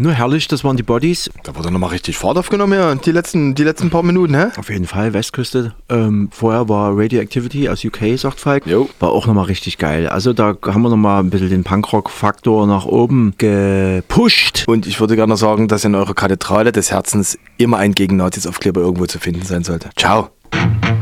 Nur herrlich, das waren die Bodies. Da wurde nochmal richtig Fahrt aufgenommen, ja, die letzten paar Minuten, hä? Auf jeden Fall, Westküste. Vorher war Radioactivity aus UK, sagt Falk. Jo. War auch nochmal richtig geil. Also da haben wir nochmal ein bisschen den Punkrock-Faktor nach oben gepusht. Und ich würde gerne sagen, dass in eurer Kathedrale des Herzens immer ein Gegen-Nazis-Aufkleber irgendwo zu finden sein sollte. Ciao.